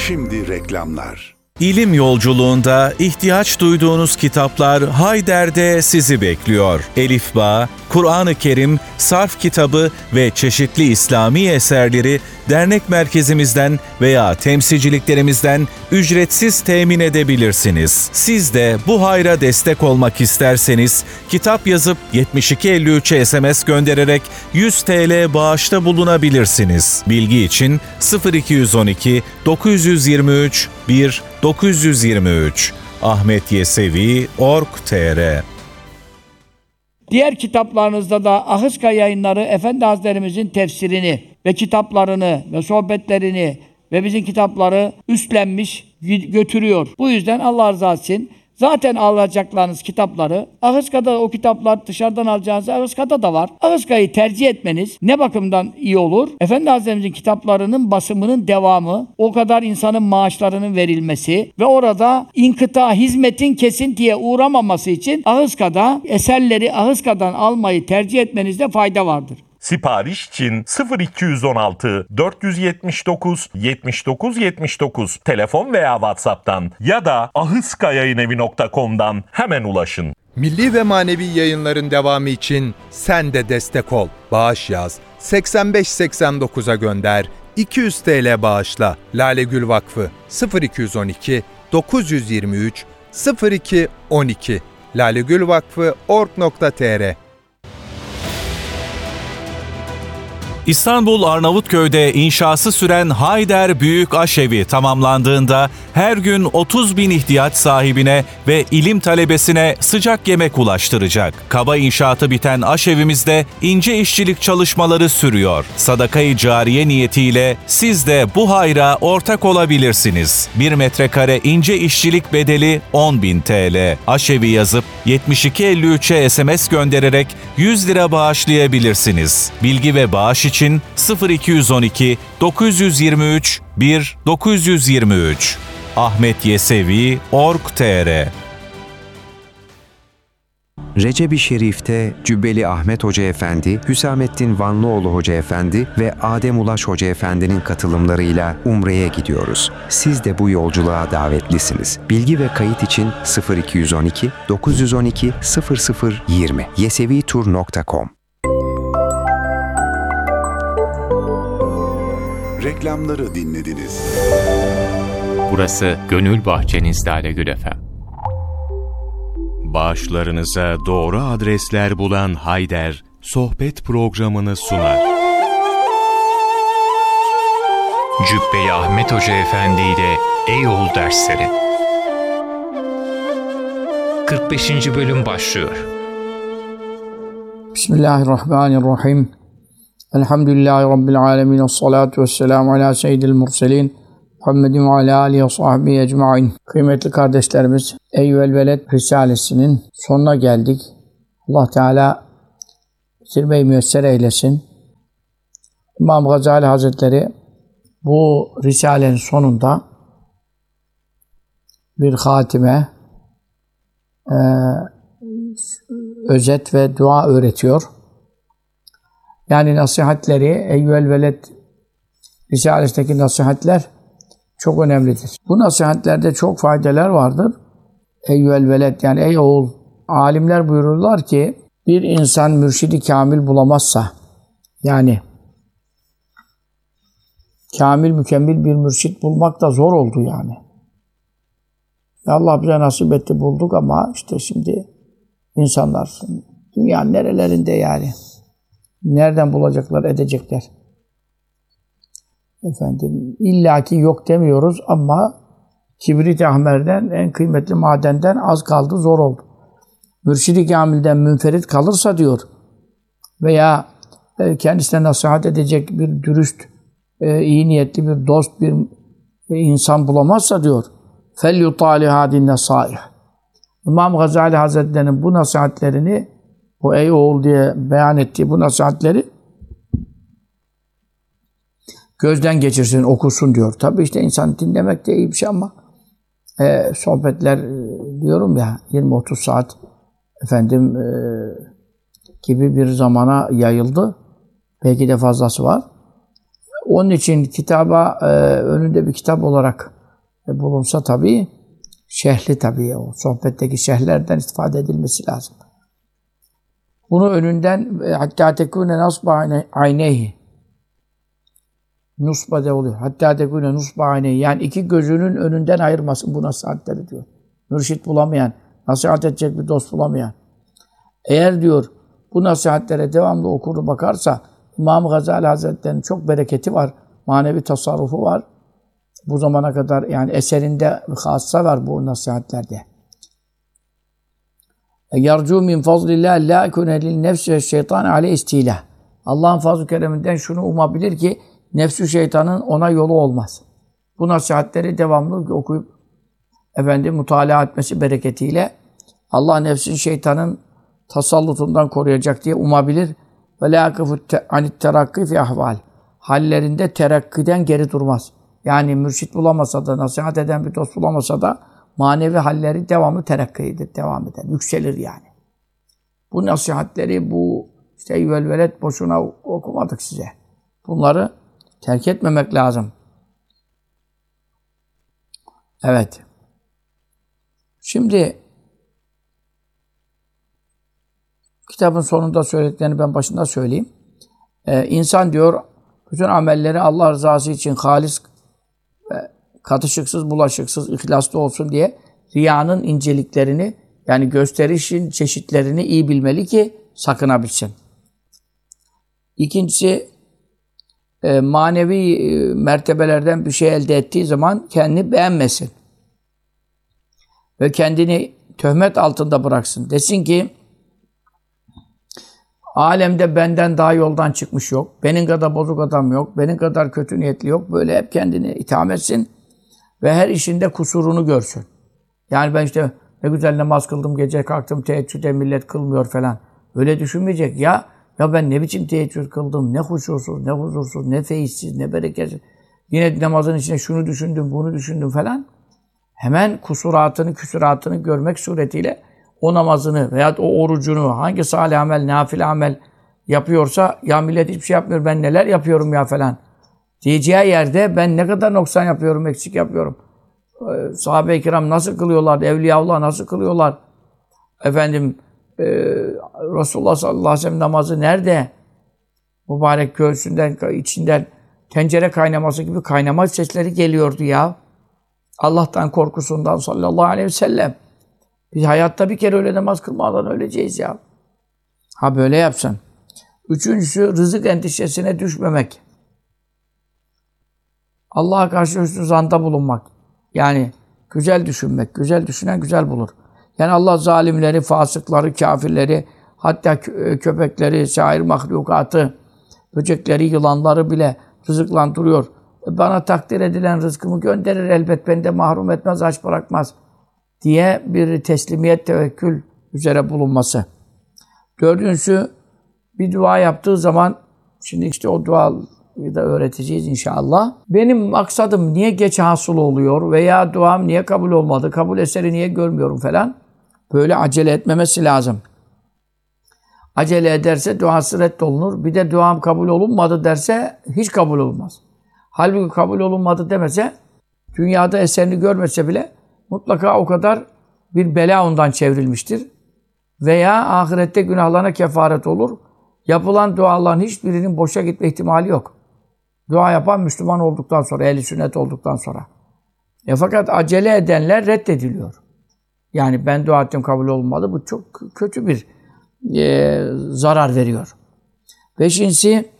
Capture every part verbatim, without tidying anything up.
Şimdi reklamlar. İlim yolculuğunda ihtiyaç duyduğunuz kitaplar Hayder'de sizi bekliyor. Elifba, Kur'an-ı Kerim, Sarf kitabı ve çeşitli İslami eserleri dernek merkezimizden veya temsilciliklerimizden ücretsiz temin edebilirsiniz. Siz de bu hayra destek olmak isterseniz kitap yazıp yetmiş iki elli üçe S M S göndererek yüz TL bağışta bulunabilirsiniz. Bilgi için sıfır iki yüz on iki dokuz yüz yirmi üç bir dokuz yüz yirmi üç Ahmet Yesevi nokta org nokta tr. Diğer kitaplarınızda da Ahıska Yayınları Efendi Hazretlerimizin tefsirini ve kitaplarını ve sohbetlerini ve bizim kitapları üstlenmiş, götürüyor. Bu yüzden Allah rızası için zaten alacaklarınız kitapları, Ahıska'da o kitaplar dışarıdan alacağınız Ahıska'da da var. Ahıska'yı tercih etmeniz ne bakımdan iyi olur? Efendi Hazretlerimizin kitaplarının basımının devamı, o kadar insanın maaşlarının verilmesi ve orada inkıta, hizmetin kesintiye uğramaması için Ahıska'da eserleri Ahıska'dan almayı tercih etmenizde fayda vardır. Sipariş için sıfır iki yüz on altı dört yüz yetmiş dokuz yetmiş dokuz yetmiş dokuz telefon veya WhatsApp'tan ya da ahıskayayınevi nokta com'dan hemen ulaşın. Milli ve manevi yayınların devamı için sen de destek ol. Bağış yaz, seksen beş seksen dokuza gönder, iki yüz TL bağışla. Lale Gül Vakfı sıfır iki yüz on iki dokuz yüz yirmi üç sıfır iki on iki lalegülvakfı nokta org nokta tr. İstanbul Arnavutköy'de inşası süren Hayder Büyük Aşevi tamamlandığında her gün otuz bin ihtiyaç sahibine ve ilim talebesine sıcak yemek ulaştıracak. Kaba inşaatı biten aşevimizde ince işçilik çalışmaları sürüyor. Sadaka-i cariye niyetiyle siz de bu hayra ortak olabilirsiniz. bir metrekare ince işçilik bedeli on bin TL. Aşevi yazıp yetmiş iki elli üçe S M S göndererek yüz lira bağışlayabilirsiniz. Bilgi ve bağış için sıfır iki yüz on iki dokuz yüz yirmi üç bir dokuz yüz yirmi üç Ahmet Yesevi nokta org nokta tr. Recep-i Şerif'te Cübbeli Ahmet Hoca Efendi, Hüsamettin Vanlıoğlu Hoca Efendi ve Adem Ulaş Hoca Efendi'nin katılımlarıyla Umre'ye gidiyoruz. Siz de bu yolculuğa davetlisiniz. Bilgi ve kayıt için sıfır iki yüz on iki dokuz yüz on iki sıfır sıfır yirmi yesevitur nokta com. Reklamları dinlediniz. Burası Gönül Bahçeniz Lalegül Efem. Bağışlarınıza doğru adresler bulan Hayder, sohbet programını sunar. Cübbeli Ahmet Hoca Efendi ile Eyol dersleri. kırk beşinci bölüm başlıyor. Bismillahirrahmanirrahim. Elhamdülillahi Rabbil alemin. Esselatu vesselamu ala seyyidil murselin. Muhammedin ve ala alihi ve sahbihi ecma'in. Kıymetli kardeşlerimiz, Eyyüvel Veled Risalesi'nin sonuna geldik. Allah Teala zirve-i müyesser eylesin. İmam Gazali Hazretleri bu Risale'nin sonunda bir hatime, e, özet ve dua öğretiyor. Yani nasihatleri, Eyyüvel Veled Risalesi'ndeki nasihatler çok önemlidir. Bu nasihatlerde çok faydeler vardır. Eyyüvel Veled, yani ey oğul, alimler buyururlar ki bir insan mürşidi kamil bulamazsa, yani kamil, mükemmel bir mürşit bulmak da zor oldu yani. Ya Allah bize nasip etti, bulduk ama işte şimdi insanlar dünyanın nerelerinde yani. Nereden bulacaklar, edecekler? Efendim, illaki yok demiyoruz ama kibrit-i ahmerden, en kıymetli madenden az kaldı, zor oldu. Mürşid-i kamilden münferit kalırsa diyor veya kendisine nasihat edecek bir dürüst, iyi niyetli bir dost, bir insan bulamazsa diyor فَلْيُطَالِ هَذِي النَّصَائِحِ. İmam Gazali Hazretleri'nin bu nasihatlerini, bu ey oğul diye beyan ettiği bu nasihatleri gözden geçirsin, okusun diyor. Tabii işte insan dinlemek de iyi bir şey ama e, sohbetler e, diyorum ya yirmi otuz saat efendim e, gibi bir zamana yayıldı. Belki de fazlası var. Onun için kitaba e, önünde bir kitap olarak e, bulunsa tabii, şehli tabii, o sohbetteki şehirlerden istifade edilmesi lazım. Bunu önünden hatta tekune nasba ayneyhi. Nusba de oluyor. Hatta tekune nusba ayneyhi. Yani iki gözünün önünden ayırmasın bu nasihatleri diyor. Mürşit bulamayan, nasihat edecek bir dost bulamayan. Eğer diyor bu nasihatlere devamlı okur bakarsa İmam Gazali Hazretleri'nin çok bereketi var. Manevi tasarrufu var. Bu zamana kadar yani eserinde hassa var bu nasihatlerde. Yarcu min fazlillah la ikune lil nefsi ve şeytan aleyh istila. Allah'ın fazl-ı kereminden şunu umabilir ki nefsü şeytanın ona yolu olmaz. Bu nasihatleri devamlı okuyup efendim mutala etmesi bereketiyle Allah nefsin şeytanın tasallutundan koruyacak diye umabilir. Ve la akifu anit terakki fi ahval. Hallerinde terakkiden geri durmaz. Yani mürşit bulamasa da, nasihat eden bir dost bulamasa da manevi halleri devamlı terakkidir, devam eder, yükselir yani. Bu nasihatleri, bu işte velvelet boşuna okumadık size. Bunları terk etmemek lazım. Evet. Şimdi kitabın sonunda söylediklerini ben başında söyleyeyim. Ee, insan diyor, bütün amelleri Allah rızası için halis, katışıksız, bulaşıksız, ihlaslı olsun diye riyanın inceliklerini, yani gösterişin çeşitlerini iyi bilmeli ki sakınabilsin. İkincisi, e, manevi e, mertebelerden bir şey elde ettiği zaman kendini beğenmesin. Ve kendini töhmet altında bıraksın. Desin ki, alemde benden daha yoldan çıkmış yok. Benim kadar bozuk adam yok. Benim kadar kötü niyetli yok. Böyle hep kendini itham etsin. Ve her işinde kusurunu görsün. Yani ben işte ne güzel namaz kıldım, gece kalktım, teheccüde millet kılmıyor falan. Öyle düşünmeyecek. Ya ya ben ne biçim teheccüd kıldım, ne huşursuz, ne huzursuz, ne feyizsiz, ne bereketsiz. Yine namazın içinde şunu düşündüm, bunu düşündüm falan. Hemen kusuratını, küsuratını görmek suretiyle o namazını veya o orucunu, hangi salih amel, nafile amel yapıyorsa, ya millet hiçbir şey yapmıyor, ben neler yapıyorum ya falan diyeceği yerde ben ne kadar noksan yapıyorum, eksik yapıyorum. Ee, sahabe-i kiram nasıl kılıyorlar, evliyaullah nasıl kılıyorlar? Efendim, e, Resulullah sallallahu aleyhi ve sellem namazı nerede? Mübarek göğsünden, içinden tencere kaynaması gibi kaynama sesleri geliyordu ya. Allah'tan korkusundan sallallahu aleyhi ve sellem. Biz hayatta bir kere öyle namaz kılmadan öleceğiz ya. Ha böyle yapsın. Üçüncüsü, rızık endişesine düşmemek. Allah'a karşı hüsnü zanda bulunmak. Yani güzel düşünmek. Güzel düşünen güzel bulur. Yani Allah zalimleri, fasıkları, kafirleri, hatta köpekleri, şair mahlukatı, böcekleri, yılanları bile rızıklandırıyor. Bana takdir edilen rızkımı gönderir elbet, beni de mahrum etmez, aç bırakmaz diye bir teslimiyet, tevekkül üzere bulunması. Dördüncüsü, bir dua yaptığı zaman, şimdi işte o duayı da öğreteceğiz inşallah. Benim maksadım niye geç hasıl oluyor veya duam niye kabul olmadı, kabul eseri niye görmüyorum falan. Böyle acele etmemesi lazım. Acele ederse duası reddolunur. Bir de duam kabul olunmadı derse hiç kabul olmaz. Halbuki kabul olunmadı demese, dünyada eserini görmese bile mutlaka o kadar bir bela ondan çevrilmiştir. Veya ahirette günahlarına kefaret olur. Yapılan duaların hiçbirinin boşa gitme ihtimali yok. Dua yapan Müslüman olduktan sonra, ehl-i sünnet olduktan sonra. E fakat acele edenler reddediliyor. Yani ben dua ettim kabul olmadı. Bu çok kötü bir e, zarar veriyor. Beşincisi,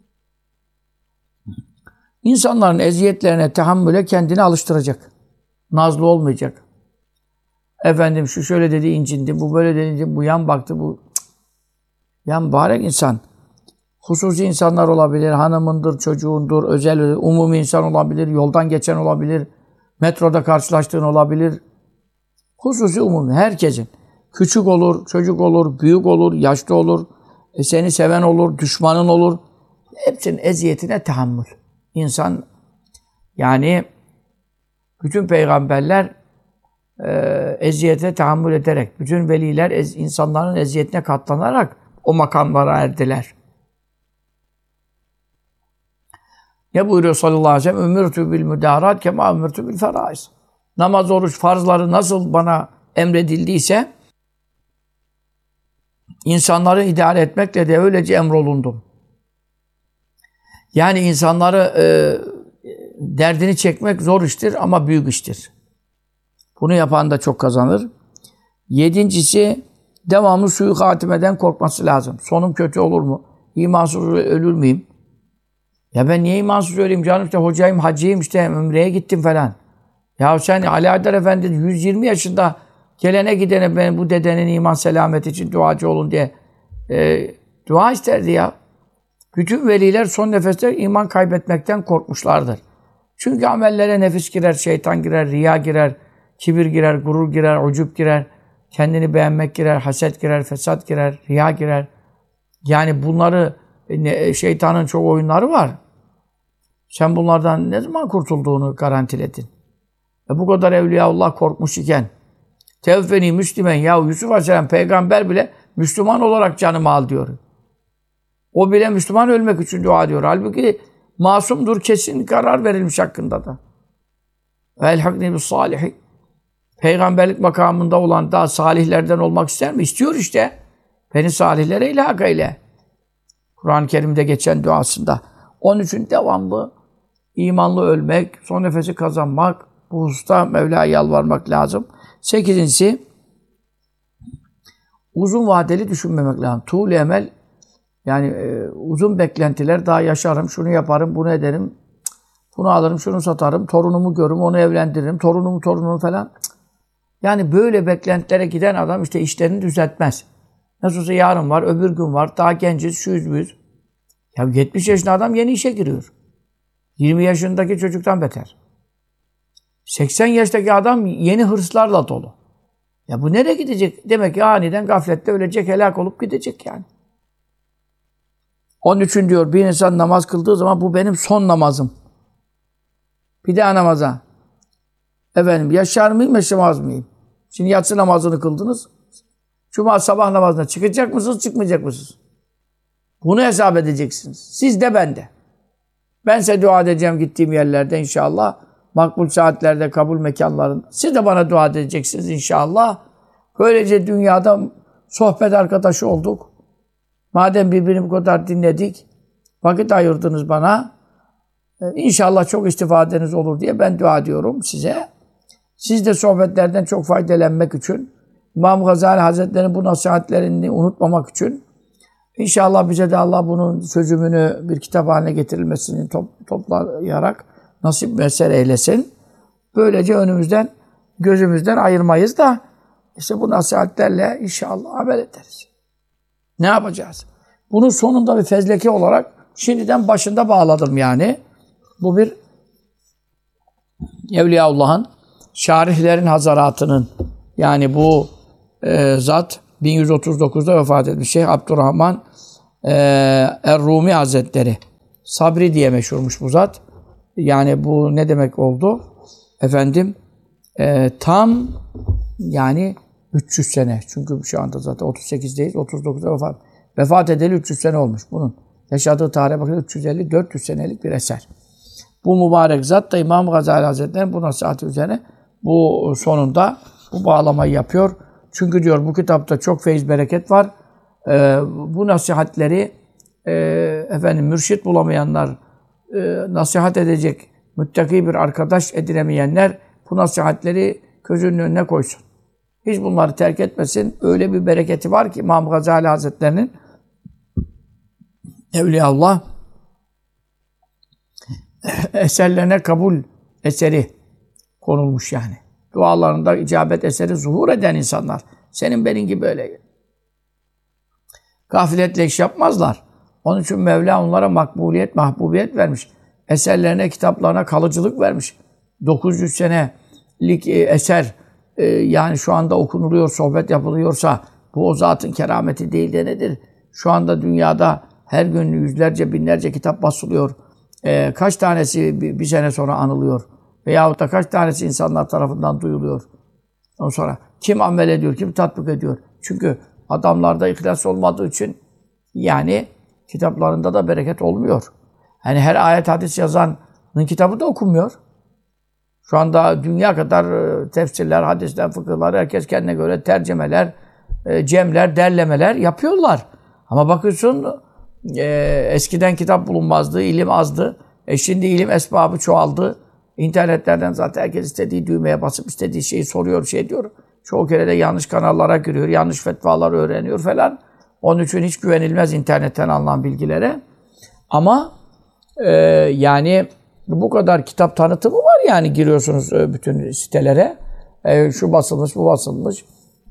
insanların eziyetlerine, tahammüle kendini alıştıracak. Nazlı olmayacak. Efendim şu şöyle dedi, incindi, bu böyle dedi, bu yan baktı, bu... Cık. Ya mübarek insan, hususi insanlar olabilir, hanımındır, çocuğundur, özel, umumi insan olabilir, yoldan geçen olabilir, metroda karşılaştığın olabilir. Hususi umumi, herkesin. Küçük olur, çocuk olur, büyük olur, yaşlı olur, e seni seven olur, düşmanın olur. Hepsinin eziyetine tahammül. İnsan, yani bütün peygamberler e, eziyete tahammül ederek, bütün veliler ez, insanların eziyetine katlanarak o makamlara erdiler. Ne buyuruyor sallallahu aleyhi ve sellem? Ümirtü bil müdarat kema ümirtü bil feraiz. namaz, oruç, farzları nasıl bana emredildiyse insanları idare etmekle de öylece emrolundum. Yani insanları e, derdini çekmek zor iştir ama büyük iştir. Bunu yapan da çok kazanır. Yedincisi, devamlı suyu hatimeden korkması lazım. Sonum kötü olur mu? İmansız ölür müyüm? Ya ben niye imansız öleyim canım? İşte hocayım, hacıyım, işte ömreye gittim falan. Ya sen Ali Haydar Efendi yüz yirmi yaşında gelene gidene ben bu dedenin iman selameti için duacı olun diye e, dua isterdi ya. Bütün veliler son nefeste iman kaybetmekten korkmuşlardır. Çünkü amellere nefis girer, şeytan girer, riya girer, kibir girer, gurur girer, ucup girer, kendini beğenmek girer, haset girer, fesat girer, riya girer. Yani bunları, şeytanın çok oyunları var. Sen bunlardan ne zaman kurtulduğunu garantiledin. E bu kadar Evliyaullah korkmuş iken, tevfeni Müslüman, ya Yusuf Aleyhisselam peygamber bile Müslüman olarak canımı al diyor. O bile Müslüman ölmek için dua ediyor. Halbuki masumdur, kesin karar verilmiş hakkında da. Velhakni bis salihin. Peygamberlik makamında olan daha salihlerden olmak ister mi? İstiyor işte. Beni salihlere ilhak eyle. Kur'an-ı Kerim'de geçen duasında. Onun için devamlı imanlı ölmek, son nefesi kazanmak, bu hususta Mevla'ya yalvarmak lazım. Sekizincisi, uzun vadeli düşünmemek lazım. Tuğl-i emel, yani e, uzun beklentiler, daha yaşarım, şunu yaparım, bunu ederim, bunu alırım, şunu satarım, torunumu görürüm, onu evlendiririm, torunumu torunumu falan. Yani böyle beklentilere giden adam işte işlerini düzeltmez. Nasıl olsa yarın var, öbür gün var, daha genciz, şuyuz buyuz. Ya yetmiş yaşında adam yeni işe giriyor. yirmi yaşındaki çocuktan beter. seksen yaşındaki adam yeni hırslarla dolu. Ya bu nereye gidecek? Demek ki aniden gaflette ölecek, helak olup gidecek yani. Onun için diyor, bir insan namaz kıldığı zaman bu benim son namazım. Bir daha namaza. Efendim yaşar mıyım, yaşamaz mıyım? Şimdi yatsı namazını kıldınız. Cuma sabah namazına çıkacak mısınız, çıkmayacak mısınız? Bunu hesap edeceksiniz. Siz de ben de. Ben size dua edeceğim gittiğim yerlerde inşallah. Makbul saatlerde, kabul mekanlarında. Siz de bana dua edeceksiniz inşallah. Böylece dünyada sohbet arkadaşı olduk. Madem birbirini bu kadar dinledik, vakit ayırdınız bana. İnşallah çok istifadeniz olur diye ben dua ediyorum size. Siz de sohbetlerden çok faydalanmak için, İmam Gazali Hazretleri'nin bu nasihatlerini unutmamak için, İnşallah bize de Allah bunun çözümünü bir kitap haline getirilmesini top, toplayarak nasip mesel eylesin. Böylece önümüzden, gözümüzden ayırmayız da işte bu nasihatlerle inşallah amel ederiz. Ne yapacağız? Bunun sonunda bir fezleke olarak şimdiden başında bağladım yani. Bu bir Evliyaullah'ın, şarihlerin hazaratının, yani bu e, zat bin yüz otuz dokuzda vefat etmiş Şeyh Abdurrahman e, Er-Rumi Hazretleri. Sabri diye meşhurmuş bu zat. Yani bu ne demek oldu? Efendim e, tam yani üç yüz sene. Çünkü şu anda zaten otuz sekizdeyiz. otuz dokuzda vefat. Vefat edeli üç yüz sene olmuş bunun. Yaşadığı tarihe bakınca üç yüz elli dört yüz senelik bir eser. Bu mübarek zat da İmam Gazali Hazretleri'nin bu nasihatı üzerine bu sonunda bu bağlamayı yapıyor. Çünkü diyor bu kitapta çok feyiz bereket var. Ee, bu nasihatleri e, efendim mürşit bulamayanlar, e, nasihat edecek müttaki bir arkadaş edinemeyenler bu nasihatleri gözünün önüne koysun. Hiç bunları terk etmesin. Öyle bir bereketi var ki İmam Gazali Hazretleri'nin Evliyaullah eserlerine kabul eseri konulmuş yani. Dualarında icabet eseri zuhur eden insanlar. Senin benim gibi öyle. Gafletle iş yapmazlar. Onun için Mevla onlara makbuliyet, mahbubiyet vermiş. Eserlerine, kitaplarına kalıcılık vermiş. dokuz yüz senelik eser yani şu anda okunuluyor, sohbet yapılıyorsa bu o zatın kerameti değil de nedir? Şu anda dünyada her gün yüzlerce, binlerce kitap basılıyor. Ee, kaç tanesi bir, bir sene sonra anılıyor? Veyahut da kaç tanesi insanlar tarafından duyuluyor? Ondan sonra kim amel ediyor, kim tatbik ediyor? Çünkü adamlarda ihlas olmadığı için yani kitaplarında da bereket olmuyor. Yani her ayet hadis yazanın kitabı da okunmuyor. Şu anda dünya kadar e, tefsirler, hadisler, fıkıhlar, herkes kendine göre tercümeler, e, cemler, derlemeler yapıyorlar. Ama bakıyorsun e, eskiden kitap bulunmazdı, ilim azdı. E şimdi ilim esbabı çoğaldı. İnternetlerden zaten herkes istediği düğmeye basıp istediği şeyi soruyor, şey diyor. Çoğu kere de yanlış kanallara giriyor, yanlış fetvalar öğreniyor falan. Onun için hiç güvenilmez internetten alınan bilgilere. Ama e, yani bu kadar kitap tanıtımı var yani giriyorsunuz bütün sitelere. E, şu basılmış, bu basılmış.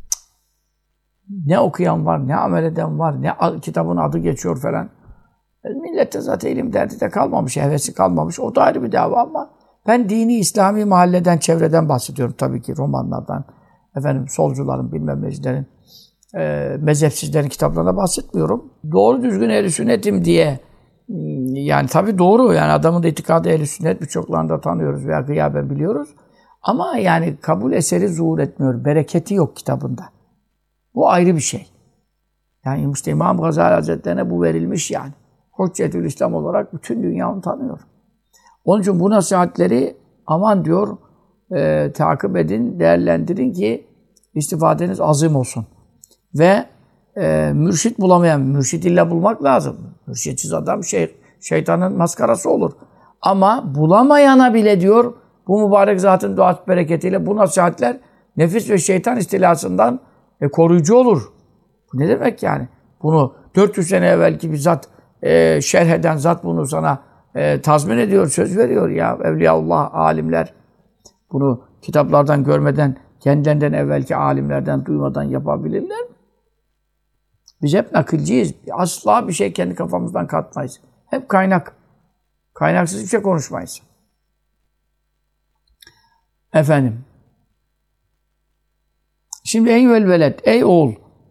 Ne okuyan var, ne amel eden var, ne kitabın adı geçiyor falan. E, millette zaten ilim derdi de kalmamış, hevesi kalmamış. O da ayrı bir dava ama ben dini, İslami mahalleden, çevreden bahsediyorum tabii ki, romanlardan. Efendim solcuların, bilmem necilerin, e, mezhepsizlerin kitaplarına bahsetmiyorum. Doğru düzgün ehl-i sünnetim diye, yani tabii doğru, yani adamın da itikadı ehl-i sünnet, birçoklarını da tanıyoruz veya gıyaben biliyoruz. Ama yani kabul eseri zuhur etmiyor, bereketi yok kitabında. Bu ayrı bir şey. Yani işte İmam Gazali Hazretleri'ne bu verilmiş yani. Hüccetül İslam olarak bütün dünya onu tanıyor. Onun için bu nasihatleri aman diyor, e, takip edin, değerlendirin ki istifadeniz azim olsun. Ve e, mürşit bulamayan, mürşit illa bulmak lazım. Mürşitsiz adam şey, şeytanın maskarası olur. Ama bulamayana bile diyor, bu mübarek zatın duası bereketiyle bu nasihatler nefis ve şeytan istilasından e, koruyucu olur. Bu ne demek yani? Bunu dört yüz sene evvelki bir zat, e, şerh eden zat bunu sana e, tazmin ediyor, söz veriyor ya. Evliyaullah, alimler bunu kitaplardan görmeden, kendilerinden evvelki alimlerden duymadan yapabilirler mi? Biz hep nakilciyiz. Asla bir şey kendi kafamızdan katmayız. Hep kaynak. Kaynaksız bir şey konuşmayız. Efendim. Şimdi ey velvelet, ey oğul.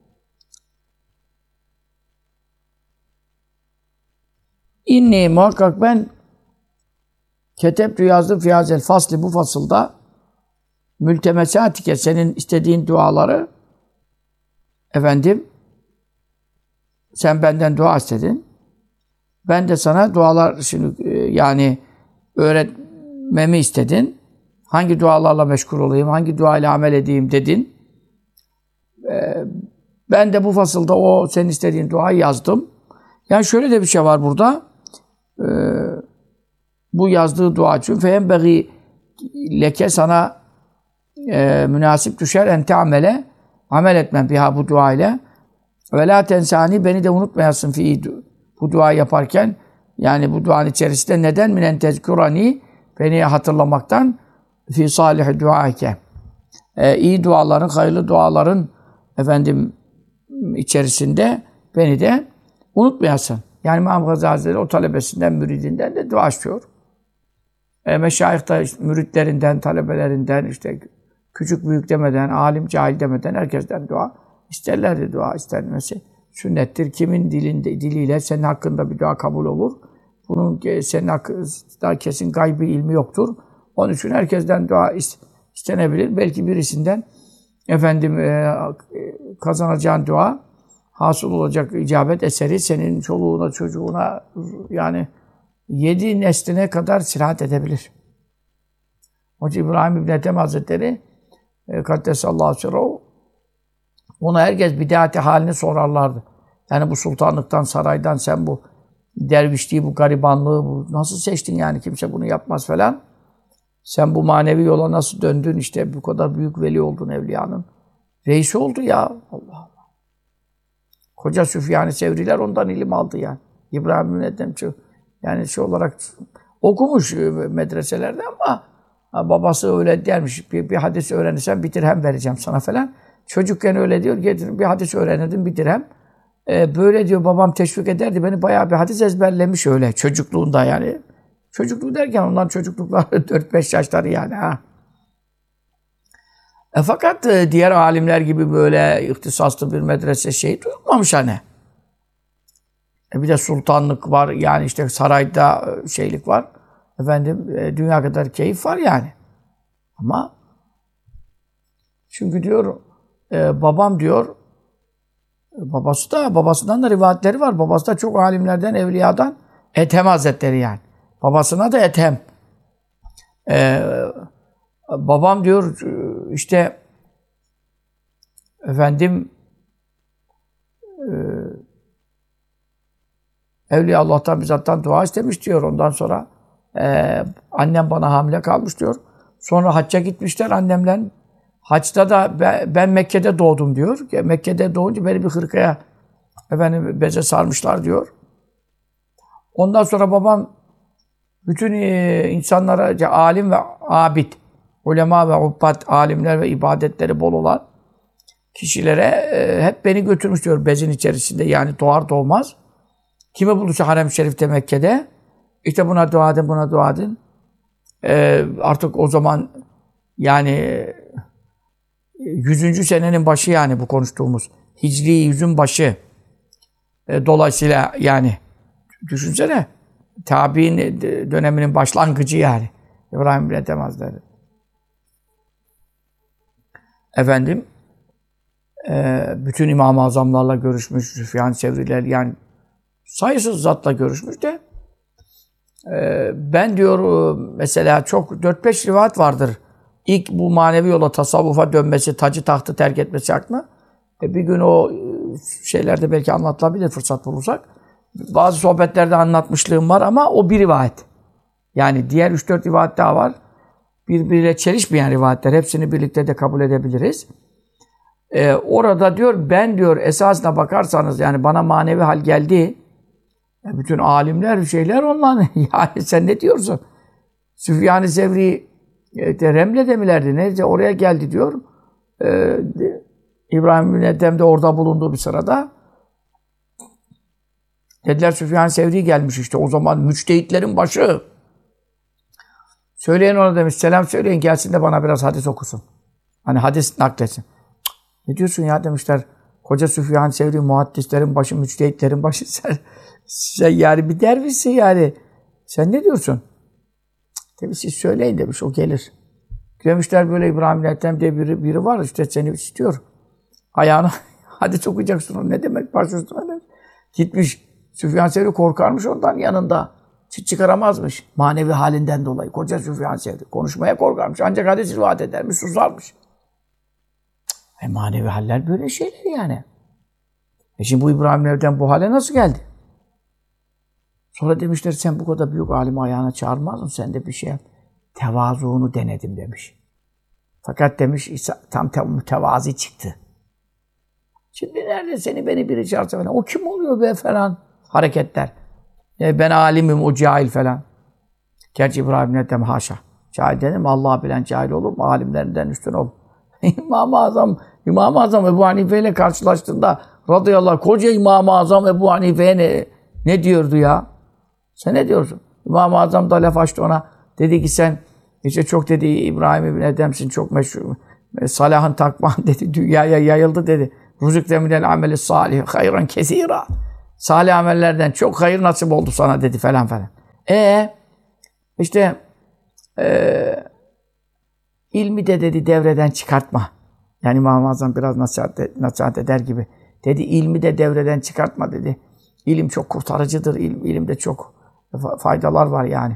İnni muhakkak ben ketebtü yazdım fiyazel fasli bu fasılda mültemesatike senin istediğin duaları efendim sen benden dua istedin. Ben de sana dualar şimdi yani öğretmemi istedin. Hangi dualarla meşgul olayım, hangi duayla amel edeyim dedin. Ee, ben de bu fasılda o senin istediğin duayı yazdım. Yani şöyle de bir şey var burada. Ee, bu yazdığı dua için fehembegi leke sana e, münasip düşer ente amele amel etmem biha bu dua ile ve la tensani beni de unutmayasın fi bu duayı yaparken yani bu duanın içerisinde neden minen tezkurani beni hatırlamaktan fi salih duaike e, iyi duaların hayırlı duaların efendim içerisinde beni de unutmayasın. Yani İmam Gazali Hazretleri o talebesinden, müridinden de dua istiyor. E, meşayih da işte, müritlerinden, talebelerinden, işte küçük büyük demeden, alim cahil demeden herkesten dua isterlerdi. Dua istenmesi sünnettir. Kimin dilinde, diliyle senin hakkında bir dua kabul olur. Bunun senin hakkında kesin gaybi ilmi yoktur. Onun için herkesten dua istenebilir. Belki birisinden efendim e, kazanacağın dua hasıl olacak icabet eseri senin çoluğuna, çocuğuna yani yedi nesline kadar sirahat edebilir. Hoca İbrahim İbn Ethem Hazretleri e, Kaddesallahu sirruhu ona herkes bid'ati halini sorarlardı. Yani bu sultanlıktan, saraydan sen bu dervişliği, bu garibanlığı bu nasıl seçtin yani kimse bunu yapmaz falan. Sen bu manevi yola nasıl döndün işte bu kadar büyük veli oldun evliyanın. Reisi oldu ya. Allah Allah. Koca Süfyan-ı Sevriler ondan ilim aldı yani. İbrahim İbn Ethem yani şey olarak okumuş medreselerde ama babası öyle dermiş. Bir, bir hadis öğrenirsen bir dirhem vereceğim sana falan. Çocukken öyle diyor. Getirin bir hadis öğrenirdim bir dirhem. Ee, böyle diyor babam teşvik ederdi. Beni bayağı bir hadis ezberlemiş öyle çocukluğunda yani. Çocukluğu derken ondan çocuklukları dört beş yaşları yani ha. E fakat e, diğer alimler gibi böyle ihtisaslı bir medrese şey duyulmamış hani. E bir de sultanlık var yani işte sarayda şeylik var. Efendim e, dünya kadar keyif var yani. Ama çünkü diyor e, babam diyor babası da babasından da rivayetleri var. Babası da çok alimlerden, evliyadan Ethem Hazretleri yani. Babasına da Ethem. E, babam diyor işte efendim e, Evliya Allah'tan bizzattan dua istemiş diyor. Ondan sonra e, annem bana hamile kalmış diyor. Sonra hacca gitmişler annemle. Haçta da ben, ben Mekke'de doğdum diyor. Mekke'de doğunca beni bir hırkaya efendim beze sarmışlar diyor. Ondan sonra babam bütün e, insanlara alim ve abid, ulema ve ubbat, alimler ve ibadetleri bol olan kişilere e, hep beni götürmüş diyor bezin içerisinde. Yani doğar doğmaz. Kimi bulursa Harem-i Şerif'te Mekke'de işte buna dua edin, buna dua edin. E, artık o zaman yani yüzüncü senenin başı yani bu konuştuğumuz. Hicri yüzün başı. E, dolayısıyla yani düşünsene tabi'in döneminin başlangıcı yani. İbrahim bin Ethem Hazretleri. Efendim e, bütün İmam-ı Azamlarla görüşmüş, Süfyan Sevriler yani sayısız zatla görüşmüş de e, ben diyor mesela çok dört beş rivayet vardır. İlk bu manevi yola tasavvufa dönmesi, tacı tahtı terk etmesi hakkında. E, bir gün o şeylerde belki anlatılabilir fırsat bulursak. Bazı sohbetlerde anlatmışlığım var ama o bir rivayet. Yani diğer üç dört rivayet daha var. Birbiriyle çelişmeyen rivayetler. Hepsini birlikte de kabul edebiliriz. Ee, orada diyor ben diyor esasına bakarsanız yani bana manevi hal geldi. E, bütün alimler şeyler onlar. Yani sen ne diyorsun? Süfyan-ı Sevri e, de Remle'de milerdi? Neyse oraya geldi diyor. Ee, İbrahim bin Ethem de orada bulunduğu bir sırada. Dediler Süfyan-ı Sevri gelmiş işte. O zaman müçtehitlerin başı. Söyleyen ona demiş, selam söyleyin gelsin de bana biraz hadis okusun. Hani hadis nakletsin. Ne diyorsun ya demişler. Koca Süfyan-ı Sevri muhaddislerin başı, müçtehitlerin başı. Sen, sen yani bir dervişsin yani. Sen ne diyorsun? Demiş siz söyleyin demiş, o gelir. Demişler böyle İbrahim Ethem diye biri, biri var işte seni istiyor. Ayağına hadis okuyacaksın onu. Ne demek baş üstüne demiş. Gitmiş. Süfyan Sevri korkarmış ondan yanında. Çıt çıkaramazmış. Manevi halinden dolayı. Koca Süfyan Sevri. Konuşmaya korkarmış. Ancak hadis rivayet edermiş, susarmış. E manevi haller böyle şeyler yani. E şimdi bu İbrahim Evden bu hale nasıl geldi? Sonra demişler sen bu kadar büyük alimi ayağına çağırmaz mısın? Sen de bir şey yap. Tevazuunu denedim demiş. Fakat demiş tam mütevazi çıktı. Şimdi nerede seni beni biri çağırsa falan. O kim oluyor be falan. Hareketler. E ben alimim, o cahil falan. Gerçi İbrahim Ethem haşa. Cahil dedim, Allah'ı bilen cahil olur mu? Alimlerinden üstün olur. İmam-ı Azam, İmam-ı Azam Ebu Hanife ile karşılaştığında radıyallahu anh, koca İmam-ı Azam Ebu Hanife'ye ne, ne diyordu ya? Sen ne diyorsun? İmam-ı Azam da laf açtı ona. Dedi ki sen işte çok dedi İbrahim İbn Ethem'sin, çok meşhur. Salah'ın takman dedi, dünyaya yayıldı dedi. Ruzukte minel ameli salih hayran kesira. Salih amellerden çok hayır nasip oldu sana dedi falan falan. E işte e, ilmi de dedi devreden çıkartma. Yani İmam-ı Azam biraz nasihat, nasihat eder gibi. Dedi ilmi de devreden çıkartma dedi. İlim çok kurtarıcıdır. İlim, ilimde çok faydalar var yani.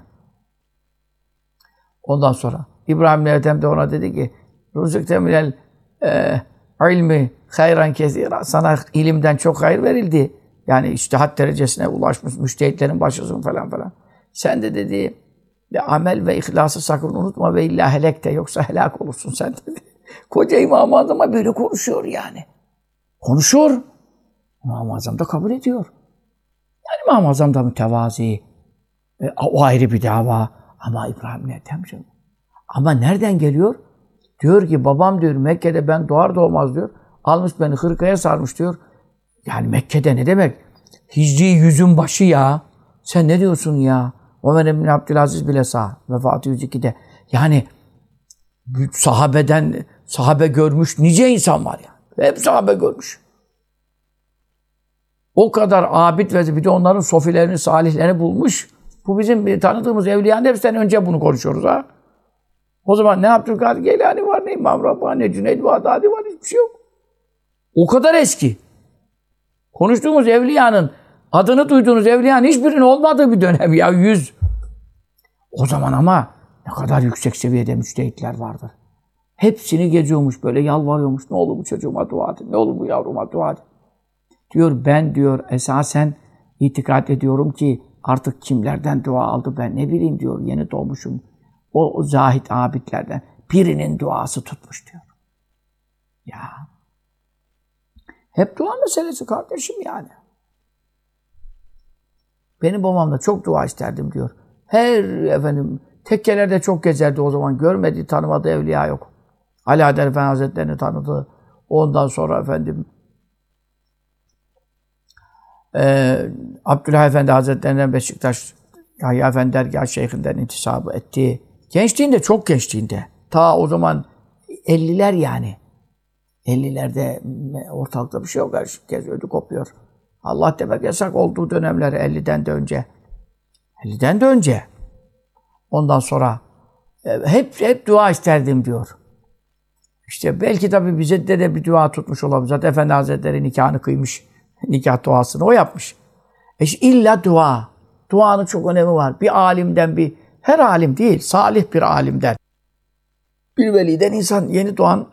Ondan sonra İbrahim Ethem de ona dedi ki Ruzukte minel e, ilmi hayran kesira. Sana ilimden çok hayır verildi. Yani içtihat derecesine ulaşmış, müştehitlerin başısın falan falan. Sen de dedi, ya amel ve ihlası sakın unutma ve illa helekte, yoksa helak olursun sen dedi. Koca İmam-ı Azam'a böyle konuşuyor yani. Konuşuyor. İmam-ı Azam da kabul ediyor. Yani İmam-ı Azam da mütevazi. E, o ayrı bir dava. Ama İbrahim Ethem canım. Ama nereden geliyor? Diyor ki babam diyor Mekke'de ben doğar doğmaz diyor. Almış beni hırkaya sarmış diyor. Yani Mekke'de ne demek? Hicri yüzün başı ya. Sen ne diyorsun ya? Ömer bin Abdülaziz bile sağ. Vefatı yüz ikide. Yani sahabeden, sahabe görmüş nice insan var ya. Hep sahabe görmüş. O kadar abid ve bir de onların sofilerini, salihlerini bulmuş. Bu bizim tanıdığımız evliyanın hepsinden önce bunu konuşuyoruz ha. O zaman ne Abdülkadir Geylani var, ne İmam Rabbani, ne Cüneyd Bağdadi var, hiçbir şey yok. O kadar eski. Konuştuğumuz evliyanın, adını duyduğunuz evliyanın hiçbirinin olmadığı bir dönem ya, yüz. O zaman ama Ne kadar yüksek seviyede müçtehitler vardır. Hepsini geziyormuş böyle, yalvarıyormuş. Ne olur bu çocuğuma dua edin, ne olur bu yavruma dua edin. Diyor ben diyor esasen itikad ediyorum ki artık kimlerden dua aldı ben ne bileyim diyor. Yeni doğmuşum. O, o zahid abidlerden birinin duası tutmuş diyor. Ya. Hep dua meselesi kardeşim yani. Benim babam da çok dua isterdim diyor. Her efendim tekkelerde çok gezerdi o zaman. Görmediği, tanımadığı evliya yok. Ali Haydar Efendi Hazretleri'ni tanıdı. Ondan sonra efendim e, Abdülhâ Efendi Hazretleri'nden Beşiktaş Yahya Efendi Dergâh Şeyhinden intisabı etti. Gençliğinde, çok gençliğinde. Ta o zaman elliler yani. ellilerde ortalıkta bir şey yok. Geziyordu, kopuyor. Allah demek yasak olduğu dönemler elliden de önce. elliden de önce. Ondan sonra hep hep dua isterdim diyor. İşte belki tabii bize de, de bir dua tutmuş olabilir. Zaten Efendi Hazretleri nikahını kıymış. Nikah duasını o yapmış. E işte illa dua. Duanın çok önemi var. Bir alimden bir, her alim değil, salih bir alimden. Bir veliden insan yeni doğan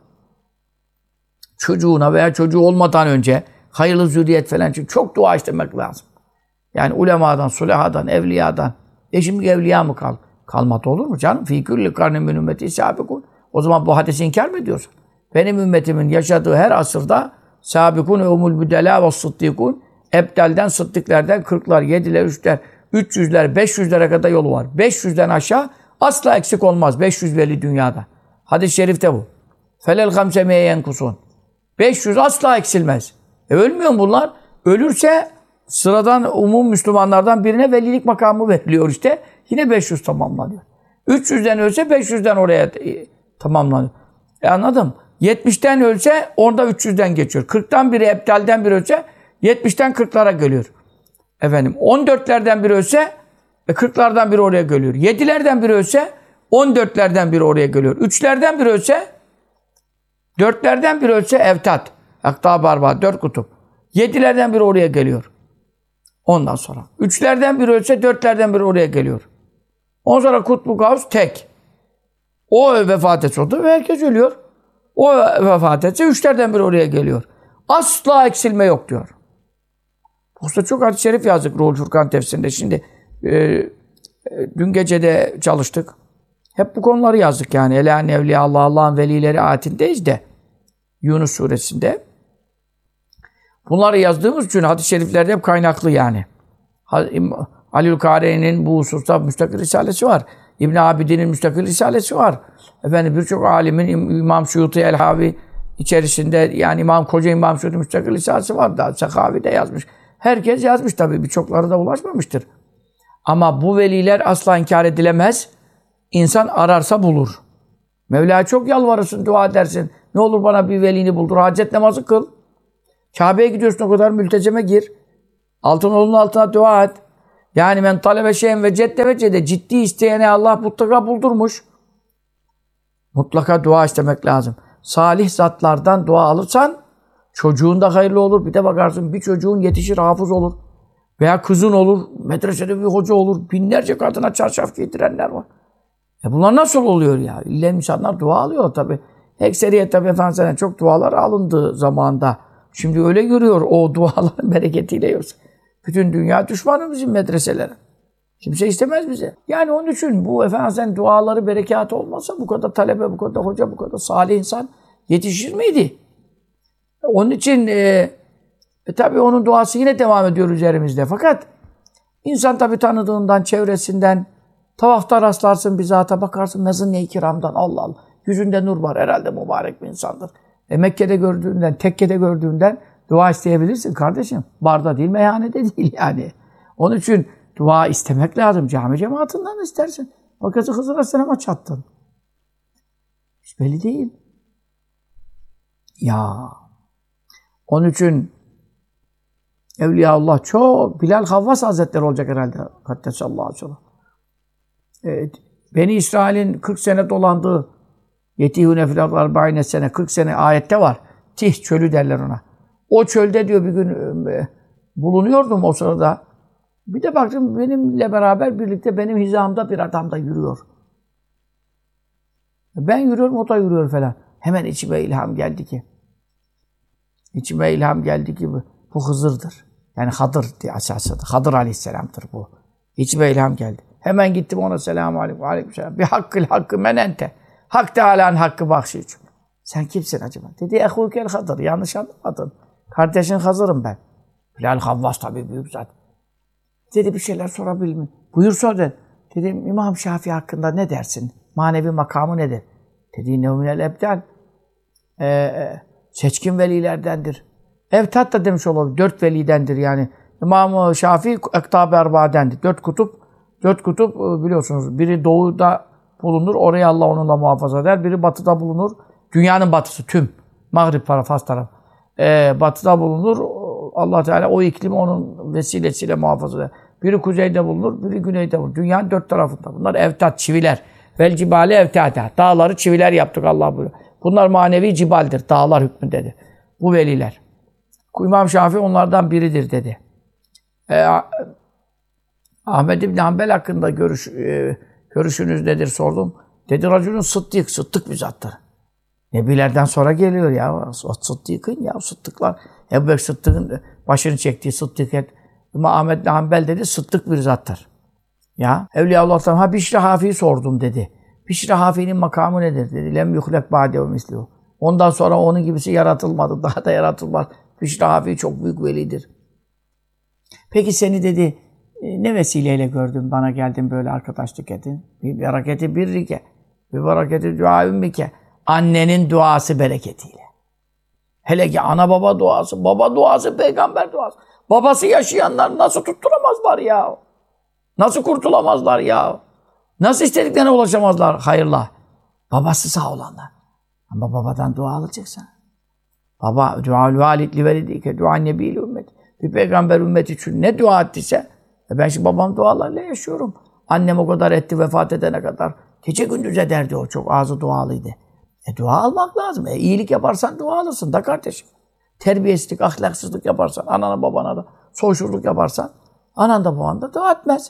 çocuğuna veya çocuğu olmadan önce hayırlı zürriyet falan için çok dua istemek lazım. Yani ulemadan, sulehadan, evliyadan. E şimdi evliya mı kal? Kalmadı olur mu canım? Fî külli karnin min ümmeti sâbikûn. O zaman bu hadisi inkar mı ediyorsun? Benim ümmetimin yaşadığı her asırda sâbikûn ve umul büdelâ ve sıddîkûn. Ebdelden, sıddıklerden kırklar, yediler, üçler, üç yüzler, beş yüzlere kadar yolu var. beş yüzden aşağı asla eksik olmaz. beş yüz veli dünyada. Hadis-i şerifte bu. Felel hamse meyen kusun. beş yüz asla eksilmez. E ölmüyor mu bunlar? Ölürse sıradan umum Müslümanlardan birine velilik makamı veriliyor işte. Yine beş yüz tamamlanıyor. üç yüzden ölse beş yüzden oraya e, tamamlanıyor. E anladım. yetmişten ölse orada üç yüzden geçiyor. kırktan biri ebdelden biri ölse yetmişten kırklara geliyor. Efendim on dörtlerden biri ölse e, kırklardan biri oraya geliyor. yedilerden biri ölse on dörtlerden biri oraya geliyor. üçlerden biri ölse dörtlerden biri ölse evtat. Akta barba, dört kutup. Yedilerden biri oraya geliyor. Ondan sonra. Üçlerden biri ölse dörtlerden biri oraya geliyor. Ondan sonra Kutbu Gavs tek. O vefat etse ve herkes ölüyor. O vefat etse üçlerden biri oraya geliyor. Asla eksilme yok diyor. Usta çok hadis-i şerif yazdık Ruhul Furkan tefsirinde. Şimdi e, e, dün gece de çalıştık. Hep bu konuları yazdık yani. Elâ nevliya Allah, Allah'ın velileri ayetindeyiz de. Yunus suresinde. Bunları yazdığımız için hadis-i şeriflerde hep kaynaklı yani. Aliül Kâre'nin bu hususta müstakil risalesi var. İbn Abidin'in müstakil risalesi var. Efendim birçok alimin İmam Suyuti El-Havi içerisinde yani İmam Koca İmam Suyuti müstakil risalesi var da Sakavi de yazmış. Herkes yazmış tabii. Birçokları da ulaşmamıştır. Ama bu veliler asla inkar edilemez. İnsan ararsa bulur. Mevla'ya çok yalvarırsın, dua edersin. Ne olur bana bir velini buldur. Hacet namazı kıl. Kabe'ye gidiyorsun o kadar mültezeme gir. Altınolunun altına dua et. Yani men talebe şeyen ve cedde ve cedde. Ciddi isteyene Allah mutlaka buldurmuş. Mutlaka dua istemek lazım. Salih zatlardan dua alırsan çocuğun da hayırlı olur. Bir de bakarsın bir çocuğun yetişir hafız olur. Veya kızın olur. Medresede bir hoca olur. Binlerce kadına çarşaf giydirenler var. E bunlar nasıl oluyor ya? İlla insanlar dua alıyor tabii. Ekseriyet tabii Efendimiz'den çok dualar alındığı zamanda. Şimdi öyle görüyor o duaların bereketiyle yiyoruz. Bütün dünya düşmanı bizim medreselere. Kimse istemez bize. Yani onun için bu Efendimiz'den duaları berekatı olmasa bu kadar talebe, bu kadar hoca, bu kadar salih insan yetişir miydi? Onun için e, e, tabii onun duası yine devam ediyor üzerimizde. Fakat insan tabii tanıdığından, çevresinden, tavafta rastlarsın bir zata, bakarsın mezun-i kiramdan, Allah Allah. Yüzünde nur var, herhalde mübarek bir insandır. E Mekke'de gördüğünden, tekkede gördüğünden dua isteyebilirsin kardeşim. Barda değil, meyhanede değil yani. Onun için dua istemek lazım. Cami cemaatinden istersin. Bakası Hızır Aleyhisselam'a çattın. Hiç belli değil. Ya. Onun için Evliyaullah çok, Bilal Havvas Hazretleri olacak herhalde. Kaddesallahu aleyhi ve sellem. Evet. Beni İsrail'in kırk sene dolandığı Yetihune filâ arba'ine sene, kırk sene ayette var. Tih çölü derler ona. O çölde diyor bir gün e, bulunuyordum o sırada. Bir de baktım benimle beraber birlikte benim hizamda bir adam da yürüyor. Ben yürüyorum, o da yürüyor falan. Hemen içime ilham geldi ki. İçime ilham geldi ki bu, bu Hızır'dır. Yani Hadır diye aşağısı. Hadır aleyhisselamdır bu. İçime ilham geldi. Hemen gittim ona selamun aleyküm. Aleykümselam. Bir hakkıl hakkı menente. Hak Teala'nın hakkı bahşiş. Sen kimsin acaba? Dedi ehukel Hadır. Yanlış anlamadın. Kardeşin Hızır'ım ben. Bilal Havvas tabii büyük zat. Dedi bir şeyler sorabilir miyim? Buyur sor dedi. Dedim İmam Şafii hakkında ne dersin? Manevi makamı nedir? Dedi nevminel ebdal. Ee, seçkin velilerdendir. Evtat da demiş olabilir. Dört velidendir yani. İmam Şafii ektab-ı erba'dendir. Dört kutup, dört kutup biliyorsunuz. Biri doğuda bulunur. Orayı Allah onunla muhafaza eder. Biri batıda bulunur. Dünyanın batısı tüm. Mağrib tarafı, Fas tarafı. Ee, batıda bulunur. Allah Teala o iklimi onun vesilesiyle muhafaza eder. Biri kuzeyde bulunur, biri güneyde bulunur. Dünyanın dört tarafında. Bunlar evtat, çiviler. Vel cibale evtata. Dağları çiviler yaptık Allah buyuruyor. Bunlar manevi cibaldir. Dağlar hükmündedir. Bu veliler. İmam Şafii onlardan biridir dedi. Ee, Ahmed İbni Hanbel hakkında görüş, e, görüşünüz nedir sordum. Dedi racülün sıddık, sıddık bir zattır. Nebilerden sonra geliyor ya. Sıddık'ın ya, sıddıklar. Ebu Bekir Sıddık'ın başını çektiği sıddık. İmam Ahmed İbni Hanbel dedi, sıddık bir zattır. Ya Evliyaullah'tan ha Bişri Hafi'yi sordum dedi. Bişri Hafi'nin makamı nedir dedi. Lem yuhlek ba'dehu mislihu. Ondan sonra onun gibisi yaratılmadı. Daha da yaratılmaz. Bişri Hafi çok büyük velidir. Peki seni dedi ne vesileyle gördün, bana geldin böyle arkadaşlık edin. Bir bereketi birrike, bir bereketi dua ümmike. Annenin duası bereketiyle. Hele ki ana baba duası, baba duası, peygamber duası. Babası yaşayanlar nasıl tutturamazlar ya? Nasıl kurtulamazlar ya? Nasıl istediklerine ulaşamazlar hayırla? Babası sağ olanlar. Ama babadan dua alacaksın. Baba, dua'l valid li velidike, dua nebi'l ümmet. Bir peygamber ümmeti için ne dua ettiyse, e ben şimdi babam dualarla yaşıyorum. Annem o kadar etti vefat edene kadar. Gece gündüz ederdi o, çok ağzı dualıydı. E dua almak lazım. E iyilik yaparsan dua alırsın da kardeşim. Terbiyesizlik, ahlaksızlık yaparsan, anana babana da soğuşurluk yaparsan, anan da baban da dua etmez.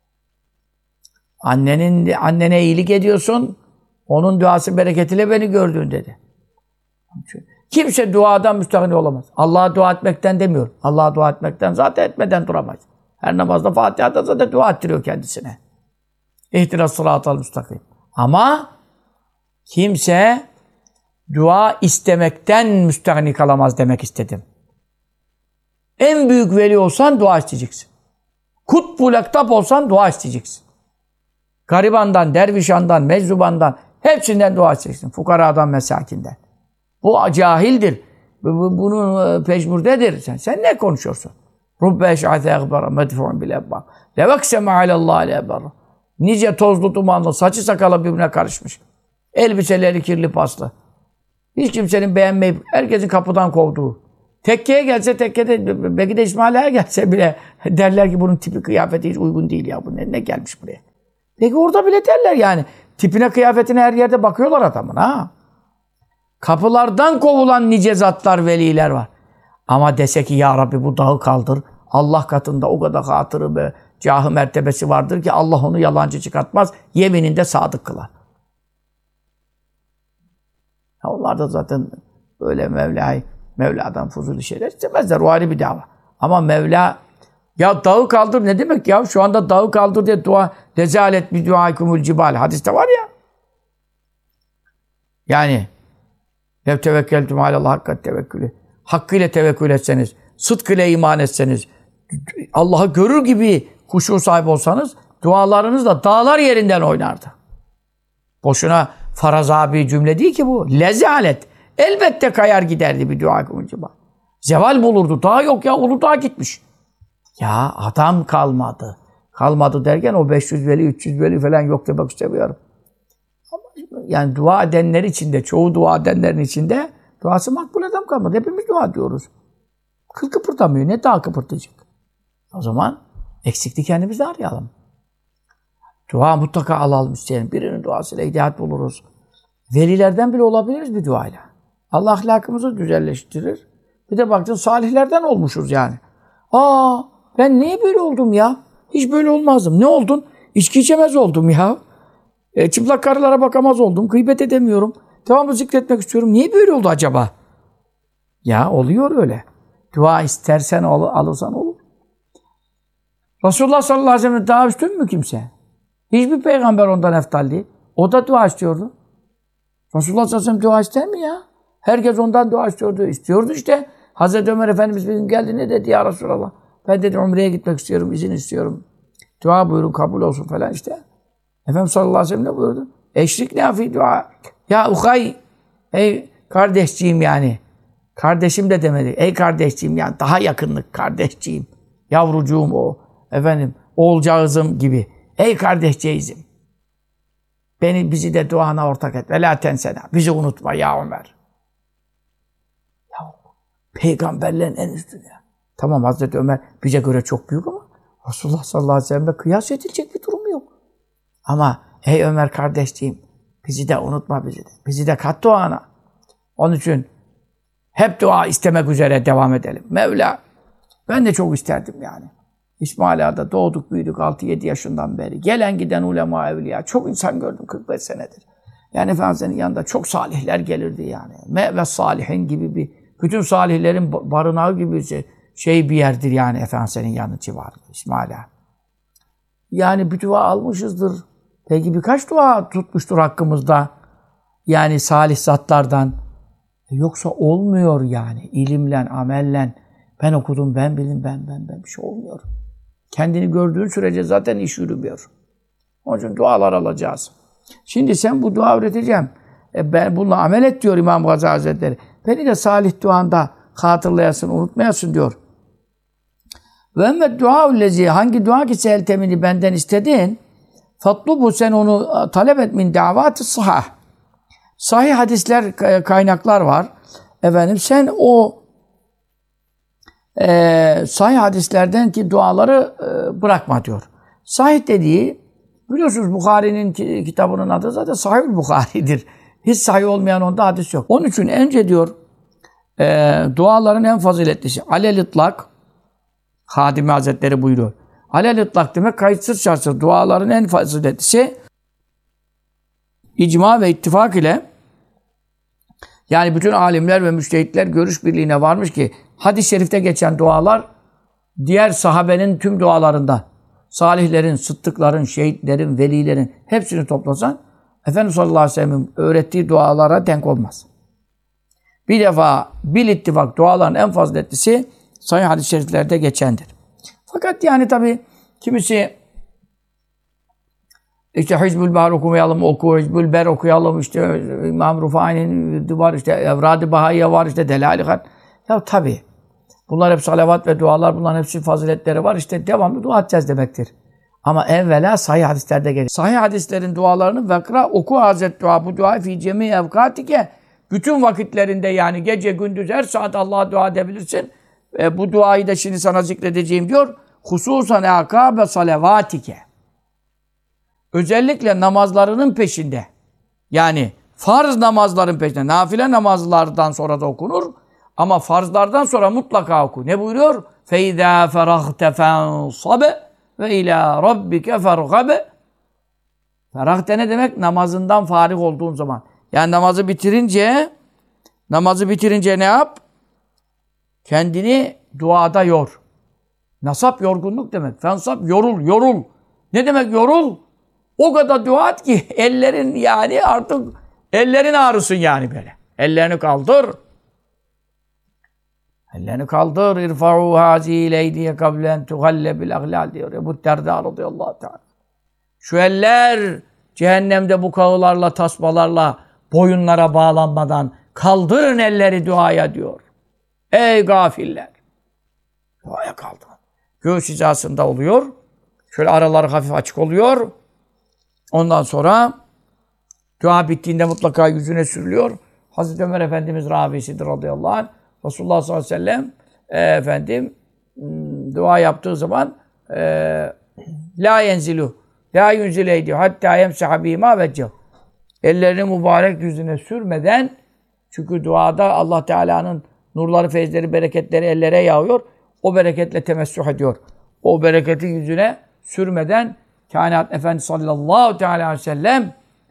Annenin, annene iyilik ediyorsun, onun duası bereketiyle beni gördün dedi. Kimse duadan müstahni olamaz. Allah'a dua etmekten demiyor. Allah'a dua etmekten zaten etmeden duramaz. Her namazda Fatiha'da zaten dua ettiriyor kendisine. İhtiras sıratal müstakim. Ama kimse dua istemekten müstahni kalamaz demek istedim. En büyük veli olsan dua isteyeceksin. Kutbul ektap olsan dua isteyeceksin. Garibandan, dervişandan, meczubandan hepsinden dua isteyeceksin. Fukaradan, mesakinden. Bu cahildir. Bunun pecmurdedir. Sen, sen ne konuşuyorsun? Rubbe eş'ate ekbara medfu'un bil ebba. Levekseme alallâhi lebara. Nice tozlu dumanlı, saçı sakalı birbirine karışmış. Elbiseleri kirli paslı. Hiç kimsenin beğenmeyip herkesin kapıdan kovduğu. Tekkeye gelse, tekkede, belki de İsmail'e gelse bile derler ki bunun tipi kıyafeti hiç uygun değil ya. Bu ne, ne gelmiş buraya? Peki orada bile derler yani. Tipine, kıyafetine her yerde bakıyorlar adamın ha. Kapılardan kovulan nice zatlar, veliler var. Ama dese ki ya Rabbi bu dağı kaldır. Allah katında o kadar hatırı ve cahı mertebesi vardır ki Allah onu yalancı çıkartmaz. Yemininde sadık kılar. Ya onlar da zaten böyle Mevla'yı, Mevla'dan fuzuli şeyler istemezler. O ayrı bir dava. Ama Mevla ya dağı kaldır ne demek ya? Şu anda dağı kaldır diye dua, rezalet bir duaikumul cibal. Hadiste var ya. Yani lev tevekkeltum alallah hakkat tevekkülü. Hakkıyla tevekkül etseniz, sıdkıyla iman etseniz, Allah'ı görür gibi huşu sahibi olsanız, dualarınız da dağlar yerinden oynardı. Boşuna farazabi cümle değil ki bu. Lezalet. Elbette kayar giderdi bir dua kılıcıma. Zeval bulurdu. Dağ yok ya. Uludağ gitmiş. Ya adam kalmadı. Kalmadı derken o beş yüz veli, üç yüz veli falan yok demek istemiyorum. Yani dua edenler içinde, çoğu dua edenlerin içinde duası makbul adam kalmadı. Hepimiz dua diyoruz. Kıl kıpırtamıyor. Ne daha kıpırtacak? O zaman eksikliği kendimizde arayalım. Dua mutlaka alalım isteyelim. Birinin duasıyla hidayet buluruz. Velilerden bile olabiliriz bir duayla. Allah ahlakımızı güzelleştirir. Bir de baktın salihlerden olmuşuz yani. Aa ben niye böyle oldum ya? Hiç böyle olmazdım. Ne oldun? İçki içemez oldum ya. E, çıplak karılara bakamaz oldum. Gıybet edemiyorum. Devamlı zikretmek istiyorum. Niye böyle oldu acaba? Ya oluyor öyle. Dua istersen al, alırsan olur. Resulullah sallallahu aleyhi ve sellem daha üstün mü kimse? Hiçbir peygamber ondan eftal değil. O da dua istiyordu. Resulullah sallallahu aleyhi ve sellem dua ister mi ya? Herkes ondan dua istiyordu. İstiyordu işte. Hazreti Ömer Efendimiz bizim geldi ne dedi ya Resulallah? Ben dedi Umre'ye gitmek istiyorum, izin istiyorum. Dua buyurun, kabul olsun falan işte. Efendimiz sallallahu aleyhi ve sellem ne buyurdu? Eşrik ne fi dua? Ya Ukay, ey kardeşciğim yani. Kardeşim de demedi. Ey kardeşciğim yani daha yakınlık kardeşciğim. Yavrucuğum o. Efendim oğulcağızım gibi. Ey kardeşceğizim. Beni bizi de duana ortak et. Ve la tensena. Bizi unutma ya Ömer. Ya peygamberlerin en üstü ya. Tamam Hazreti Ömer bize göre çok büyük ama Resulullah sallallahu aleyhi ve sellem'e kıyas edilecek bir durum yok. Ama ey Ömer kardeşciğim bizi de unutma bizi de. Bizi de kat duana. Onun için hep dua istemek üzere devam edelim. Mevla ben de çok isterdim yani. İsmail Ağa'da doğduk büyüdük altı yedi yaşından beri. Gelen giden ulema evliya. Çok insan gördüm kırk beş senedir. Yani Efendimiz'in yanında çok salihler gelirdi yani. Me've salihin gibi bir, bütün salihlerin barınağı gibi bir şey bir yerdir yani Efendimiz'in yanı civarı İsmail Ağa. Yani bir dua almışızdır. Peki birkaç dua tutmuştur hakkımızda. Yani salih zatlardan. Yoksa olmuyor yani. İlimle, amelle. Ben okudum, ben bildim, ben, ben, ben. Bir şey olmuyor. Kendini gördüğün sürece zaten iş yürümüyor. Onun için dualar alacağız. Şimdi sen bu dua öğreteceğim. E ben bununla amel et diyor İmam Gazali Hazretleri. Beni de salih duanda hatırlayasın, unutmayasın diyor. Ve emmet duâullezî hangi dua ki seeltemini benden istedin fatlubu sen onu talep et min davatı sahah. Sahih hadisler, kaynaklar var. Efendim sen o e, sahih hadislerden ki duaları e, bırakma diyor. Sahih dediği biliyorsunuz Bukhari'nin kitabının adı zaten Sahih Bukhari'dir. Hiç sahih olmayan onda hadis yok. Onun için önce diyor e, duaların en faziletlisi alel itlak Hadimi Hazretleri buyuruyor. Alel itlak demek kayıtsız şartsız duaların en faziletlisi icma ve ittifak ile yani bütün alimler ve müştehitler görüş birliğine varmış ki hadis-i şerifte geçen dualar diğer sahabenin tüm dualarında salihlerin, sıddıkların, şehitlerin, velilerin hepsini toplasan Efendimiz sallallahu aleyhi ve sellem'in öğrettiği dualara denk olmaz. Bir defa bil ittifak duaların en faziletlisi sahih hadis-i şeriflerde geçendir. Fakat yani tabi kimisi işte Hizbül Bahar okumayalım, oku, Hizbül Ber okuyalım, işte İmam Rufai'nin var, işte Evrad-ı Bahaiye var, işte Delal-i Hat. Ya tabi bunlar hep salavat ve dualar, bunların hepsi faziletleri var. İşte devamlı dua edeceğiz demektir. Ama evvela sahih hadislerde gelir. Sahih hadislerin dualarını vekra oku hazret dua. Bu dua fi cemi evkatike. Bütün vakitlerinde yani gece gündüz her saat Allah'a dua edebilirsin. E, bu duayı da şimdi sana zikredeceğim diyor. Hususan akabe salavatike. Özellikle namazlarının peşinde. Yani farz namazların peşinde. Nafile namazlardan sonra da okunur. Ama farzlardan sonra mutlaka oku. Ne buyuruyor? فَاِذَا فَرَغْتَ فَانْصَبَ وَاِلَى رَبِّكَ فَرْغَبَ. Ferahte ne demek? Namazından farih olduğun zaman. Yani namazı bitirince namazı bitirince ne yap? Kendini duada yor. Nasap yorgunluk demek. Fensap yorul, yorul. Ne demek yorul? O kadar dua et ki ellerin yani artık ellerin ağrısın yani böyle. Ellerini kaldır. Ellerini kaldır. İrfa'u hazihi leydiye kablen tuhalle bil ahlal diyor. Ebu Derda radıyallahu teala. Şu eller cehennemde bu kağılarla, tasmalarla boyunlara bağlanmadan kaldırın elleri duaya diyor. Ey gafiller! Duaya kaldırın. Göğüs hizasında oluyor. Şöyle araları hafif açık oluyor. Ondan sonra dua bittiğinde mutlaka yüzüne sürülüyor. Hazreti Ömer Efendimiz Rabisidir radıyallahu anh. Resulullah sallallahu aleyhi ve sellem e, efendim dua yaptığı zaman e, la yenzilu la yunzileydi hatta yemsaha bima veccehu. Ellerini mübarek yüzüne sürmeden çünkü duada Allah Teala'nın nurları, feyizleri, bereketleri ellere yağıyor. O bereketle temessüh ediyor. O bereketi yüzüne sürmeden Kainat Efendisi sallallahu aleyhi ve sellem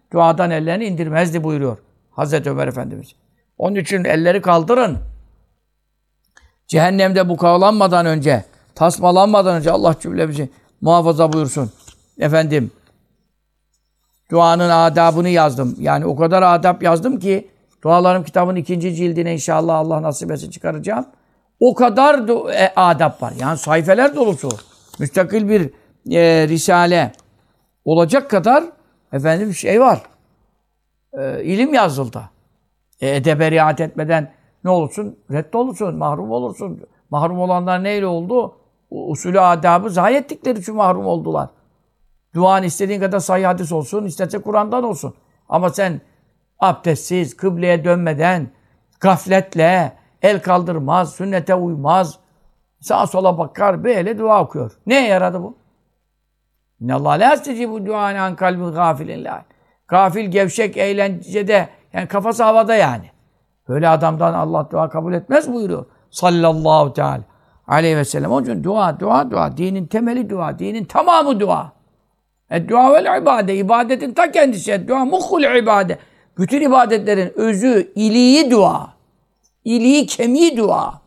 duadan ellerini indirmezdi buyuruyor Hazreti Ömer Efendimiz. Onun için elleri kaldırın. Cehennemde bukalanmadan önce, tasmalanmadan önce Allah cümlemizi muhafaza buyursun. Efendim, duanın adabını yazdım. Yani o kadar adab yazdım ki, Dualarım kitabının ikinci cildine inşallah Allah nasip etsin çıkaracağım. O kadar e, adab var. Yani sayfeler dolusu. Müstakil bir e, risale olacak kadar efendim şey var. E, ilim yazıldı. E, edebe riayet etmeden ne olursun? Reddolursun, mahrum olursun. Mahrum olanlar neyle oldu? Usulü adabı zayi ettikleri için mahrum oldular. Duan istediğin kadar sahih hadis olsun, isterse Kur'an'dan olsun. Ama sen abdestsiz, kıbleye dönmeden, gafletle, el kaldırmaz, sünnete uymaz, sağa sola bakar, böyle dua okuyor. Neye yaradı bu? İnnallâhe lâ yestecibu duâne an kalbin gâfilin lâh. Gafil, gevşek, eğlencede, yani kafası havada yani. Böyle adamdan Allah dua kabul etmez buyuruyor. Sallallahu teâlâ aleyhi ve sellem. Onun için dua, dua, dua. Dinin temeli dua. Dinin tamamı dua. Dua vel ibade. İbadetin ta kendisi. Dua muhul ibade. Bütün ibadetlerin özü, iliği dua. İliği, kemiği dua.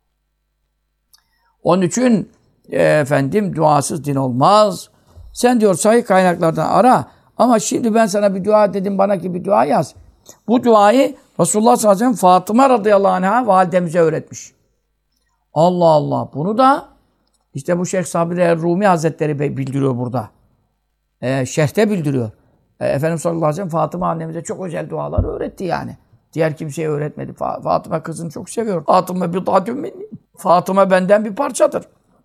Onun için e, efendim duasız din olmaz. Sen diyor sahih kaynaklardan ara. Ama şimdi ben sana bir dua dedim, bana ki bir dua yaz. Bu duayı Resulullah sallallahu aleyhi ve sellem Fatıma radıyallahu anh'a validemize öğretmiş. Allah Allah. Bunu da işte bu Şeyh Sabri Rumi Hazretleri bildiriyor burada. E, şerhte bildiriyor. E, Efendimiz sallallahu aleyhi ve sellem Fatıma annemize çok özel dualar öğretti yani. Diğer kimseye öğretmedi. Fa Fatıma kızını çok seviyor. Fatıma bir tatüm minni. Fatıma benden bir parçadır.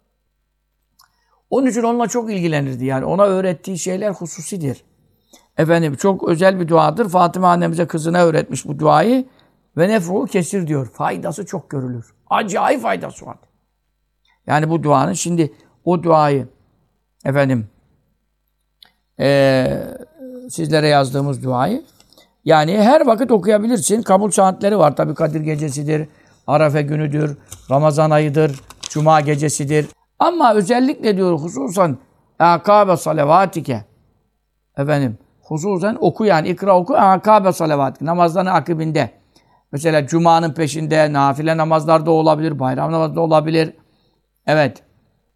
Onun için onunla çok ilgilenirdi yani. Ona öğrettiği şeyler hususidir. Efendim çok özel bir duadır. Fatıma annemize kızına öğretmiş bu duayı. Ve nefruhu kesir diyor. Faydası çok görülür. Acayip faydası var. Yani bu duanın şimdi o duayı efendim ee, sizlere yazdığımız duayı yani her vakit okuyabilirsin. Kabul saatleri var. Tabi Kadir gecesidir, Arafe günüdür, Ramazan ayıdır, Cuma gecesidir. Ama özellikle diyor hususan akabe salavatike efendim hususen oku yani ikra oku akabe salavatike namazların akibinde. Mesela Cuma'nın peşinde nafile namazlarda olabilir, bayram namazında olabilir. Evet.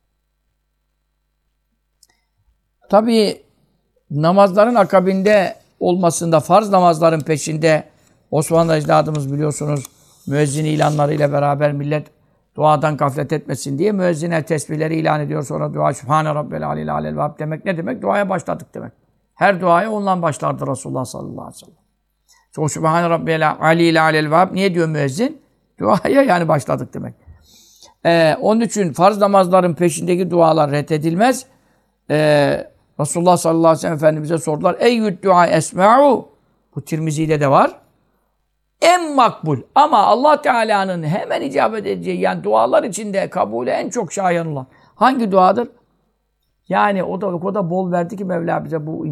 Tabii namazların akabinde olmasında, farz namazların peşinde Osmanlı ecdadımız biliyorsunuz müezzin ilanlarıyla beraber millet duadan gaflet etmesin diye müezzine tesbihleri ilan ediyor. Sonra dua Sübhane Rabbel Aleyhi Aleyhi Vehhab demek ne demek? Duaya başladık demek. Her duaya ondan başlardı Resulullah sallallahu aleyhi ve sellem. O Sübhane Rabbel Aleyhi Aleyhi Vehhab niye diyor müezzin? Duaya yani başladık demek. Ee, onun için farz namazların peşindeki dualar reddedilmez. Ee, Resulullah sallallahu aleyhi ve sellem Efendimiz'e sordular. Eyyüd dua esma'u. Bu Tirmizi'de de var. En makbul. Ama Allah Teala'nın hemen icabet edeceği yani dualar içinde kabulü en çok şayan olan. Hangi duadır? Yani o da o kadar bol verdi ki Mevla bize bu